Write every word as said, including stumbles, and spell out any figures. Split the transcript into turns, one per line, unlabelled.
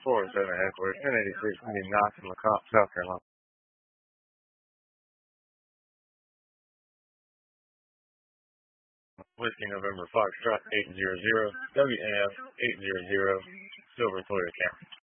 four seven headquarters, ten eighty-six Indian Knox in LaCombe, South Carolina. Whiskey November Foxtrot eight zero zero, W N F eight zero zero, Silver Toyota Camry.